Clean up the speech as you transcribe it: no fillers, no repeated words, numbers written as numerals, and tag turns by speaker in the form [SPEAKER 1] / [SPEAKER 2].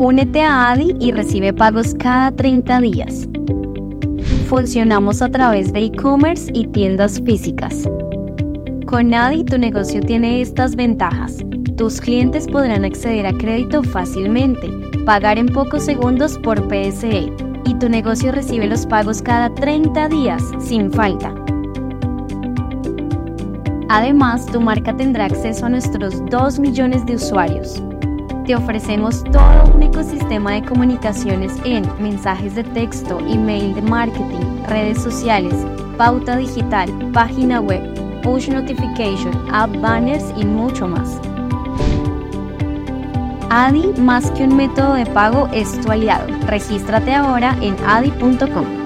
[SPEAKER 1] Únete a Adi y recibe pagos cada 30 días. Funcionamos a través de e-commerce y tiendas físicas. Con Adi tu negocio tiene estas ventajas. Tus clientes podrán acceder a crédito fácilmente, pagar en pocos segundos por PSE y tu negocio recibe los pagos cada 30 días sin falta. Además, tu marca tendrá acceso a nuestros 2 millones de usuarios. Te ofrecemos todo un ecosistema de comunicaciones en mensajes de texto, email de marketing, redes sociales, pauta digital, página web, push notification, app banners y mucho más. Adi, más que un método de pago, es tu aliado. Regístrate ahora en adi.com.